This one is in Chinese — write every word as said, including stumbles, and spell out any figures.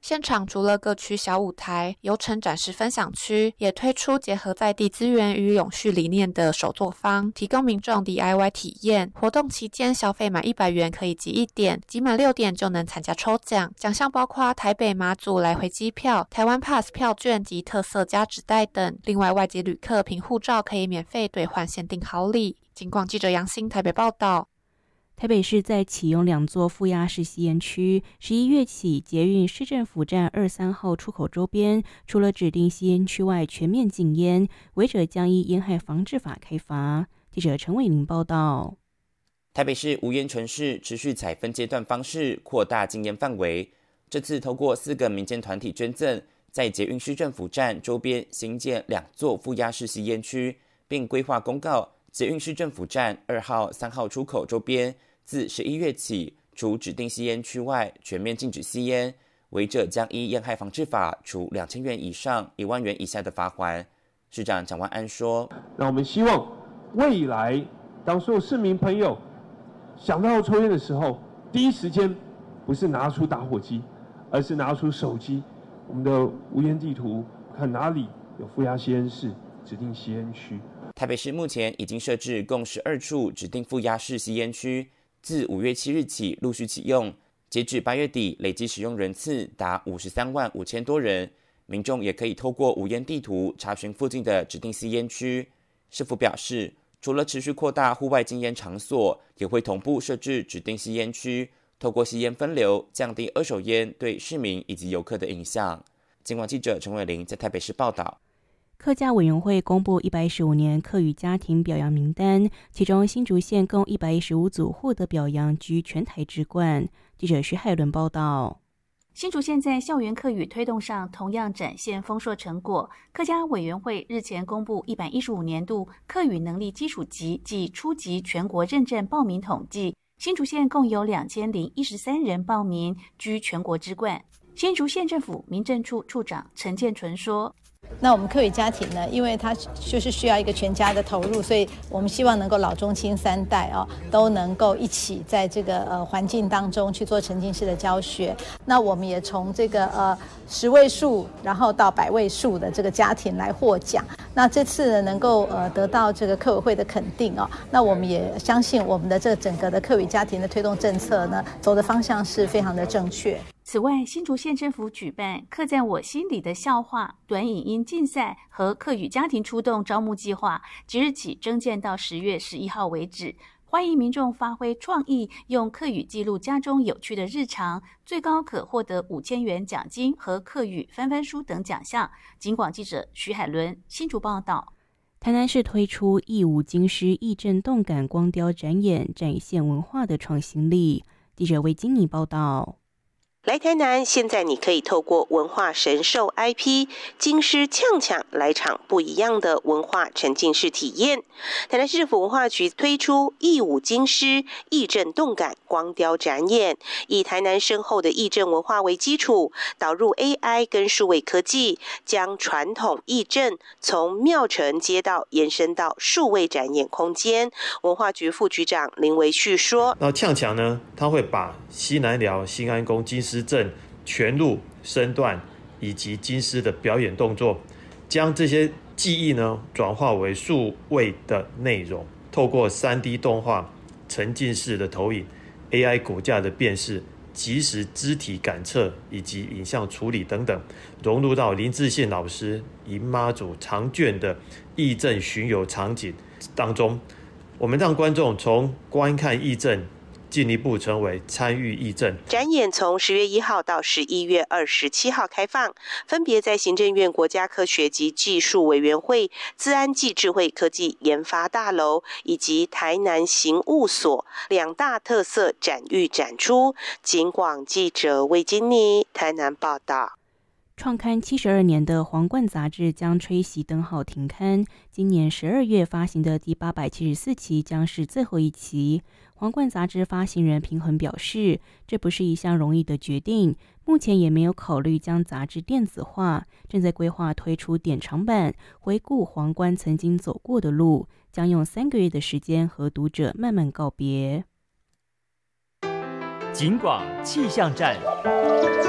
现场除了各区小舞台、游程展示分享区，也推出结合在地资源与永续理念的手作坊，提供民众 D I Y 体验。活动期间消费满一百元可以集一点，集满六点就能参加抽奖。奖项包括台北马祖来回机票、台湾 Pass 票券及特色加纸袋等。另外，外籍旅客凭护照可以免费兑换限定好礼。警广记者杨欣台北报道。 台北市在启用两座负压式吸烟区，十一月起，捷运市政府站二三号出口周边，除了指定吸烟区外，全面禁烟，违者将依烟害防治法开罚。记者陈伟玲报道。 台北市无烟城市持续采分阶段方式扩大禁烟范围，这次透过四个民间团体捐赠，在捷运市政府站周边新建两座负压式吸烟区，并规划公告，捷运市政府站二号、三号出口周边自十一月起，除指定吸烟区外，全面禁止吸烟，违者将依烟害防治法处两千元以上一万元以下的罚锾。市长蒋万安说：“ 那我们希望未来当所有市民朋友想到要抽烟的时候，第一时间不是拿出打火机，而是拿出手机，我们的无烟地图，看哪里有负压吸烟室、指定吸烟区。” 台北市目前已经设置共十二处指定负压式吸烟区。自五月七日起陆续启用，截至八月底，累计使用人次达五十三万五千多人。民众也可以透过无烟地图查询附近的指定吸烟区。市府表示，除了持续扩大户外禁烟场所，也会同步设置指定吸烟区，透过吸烟分流，降低二手烟对市民以及游客的影响。警广记者陈伟玲在台北市报道。 客家委员会公布一百一十五年客语家庭表扬名单，其中新竹县共一百一十五组获得表扬，居全台之冠。记者徐海伦报道。 新竹县在校园客语推动上同样展现丰硕成果。客家委员会日前公布一百一十五年度客语能力基础级及初级全国认证报名统计，新竹县共有两千零一十三人报名，居全国之冠。新竹县政府民政处处长陈建纯说：“ 那我们客语家庭呢，因为它就是需要一个全家的投入，所以我们希望能够老中青三代哦都能够一起在这个呃环境当中去做沉浸式的教学。那我们也从这个呃十位数，然后到百位数的这个家庭来获奖。那这次呢，能够呃得到这个客委会的肯定哦，那我们也相信我们的这整个的客语家庭的推动政策呢，走的方向是非常的正确。” 此外，新竹县政府举办刻在我心里的笑话短影音竞赛和客语家庭出动招募计划，即日起征件到十月十一号为止，欢迎民众发挥创意，用客语记录家中有趣的日常，最高可获得五千元奖金和客语翻翻书等奖项。警广记者徐海伦新竹报道。 台南市推出义无京师义震动感光雕展演，展现文化的创新力。记者魏金妮报道。 来台南，现在你可以透过文化神兽 I P 京师呛呛来场不一样的文化沉浸式体验。台南市政府文化局推出义武京师义震动感光雕展演，以台南深厚的义震文化为基础，导入 A I 跟数位科技，将传统义震从庙城街道延伸到数位展演空间。文化局副局长林维旭说：“ 那呛呛呢，他会把西南寮、新安宫、金狮阵全路身段以及金狮的表演动作，将这些记忆呢转化为数位的内容，透过 三 D 动画、沉浸式的投影、A I 骨架的辨识、即时肢体感测以及影像处理等等，融入到林志宪老师迎妈祖长卷的义震巡游场景当中。我们让观众从观看义震进一步成为参与义震。 展演从十月一号到十一月二十七号开放，分别在行政院国家科学及技术委员会、资安暨智慧科技研发大楼以及台南刑务所两大特色展域展出。警广记者魏金妮台南报道。 创刊七十二年的《皇冠》杂志将吹熄灯号停刊，今年十二月发行的第八百七十四期将是最后一期。皇冠杂志发行人平衡表示，这不是一项容易的决定，目前也没有考虑将杂志电子化，正在规划推出典藏版，回顾皇冠曾经走过的路，将用三个月的时间和读者慢慢告别。 警广气象站。